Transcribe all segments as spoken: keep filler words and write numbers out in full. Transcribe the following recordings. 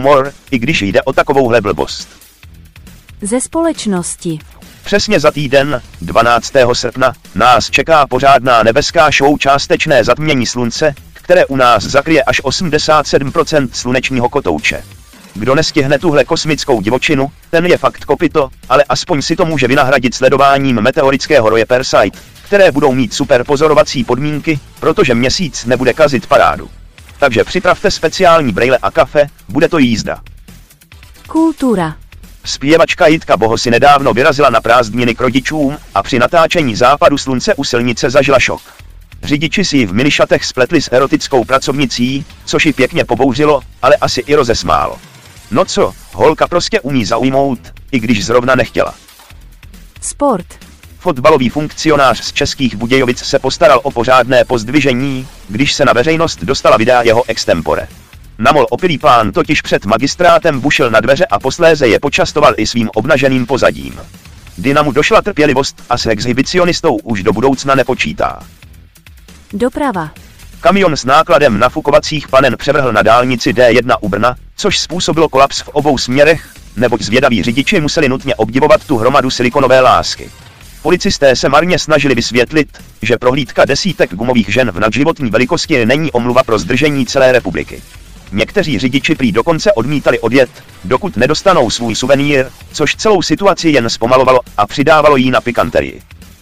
humor, i když jde o takovouhle blbost. Ze společnosti. Přesně za týden, dvanáctého srpna, nás čeká pořádná nebeská show Částečné zatmění slunce, které u nás zakryje až osmdesát sedm procent slunečního kotouče. Kdo nestihne tuhle kosmickou divočinu, ten je fakt kopyto, ale aspoň si to může vynahradit sledováním meteorického roje Perseid, které budou mít super pozorovací podmínky, protože měsíc nebude kazit parádu. Takže připravte speciální brejle a kafe, bude to jízda. Kultura. Zpěvačka Jitka Boho si nedávno vyrazila na prázdniny k rodičům a při natáčení Západu slunce u silnice zažila šok. Řidiči si ji v minišatech spletli s erotickou pracovnicí, což ji pěkně pobouřilo, ale asi i rozesmálo. No co, holka prostě umí zaujmout, i když zrovna nechtěla. Sport. Fotbalový funkcionář z Českých Budějovic se postaral o pořádné pozdvižení, když se na veřejnost dostala videa jeho extempore. Namol opilý pán totiž před magistrátem bušil na dveře a posléze je počastoval i svým obnaženým pozadím. Dynamu došla trpělivost a s exhibicionistou už do budoucna nepočítá. Doprava. Kamion s nákladem nafukovacích panen převrhl na dálnici D jedna u Brna, což způsobilo kolaps v obou směrech, neboť zvědaví řidiči museli nutně obdivovat tu hromadu silikonové lásky. Policisté se marně snažili vysvětlit, že prohlídka desítek gumových žen v nadživotní velikosti není omluva pro zdržení celé republiky. Někteří řidiči prý dokonce odmítali odjet, dokud nedostanou svůj suvenýr, což celou situaci jen zpomalovalo a přidávalo jí na pikanterii.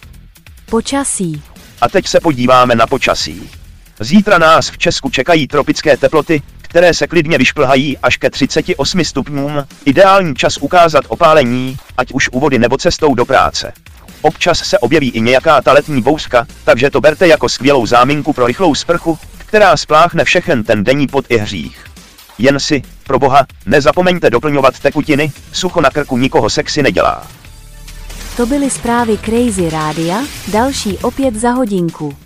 Počasí. A teď se podíváme na počasí. Zítra nás v Česku čekají tropické teploty, které se klidně vyšplhají až ke třiceti osmi stupňům, ideální čas ukázat opálení, ať už u vody nebo cestou do práce. Občas se objeví i nějaká ta letní bouřka, takže to berte jako skvělou záminku pro rychlou sprchu, která spláchne všechen ten denní pot i hřích. Jen si, pro boha, nezapomeňte doplňovat tekutiny, sucho na krku nikoho sexy nedělá. To byly zprávy Crazy Rádia, další opět za hodinku.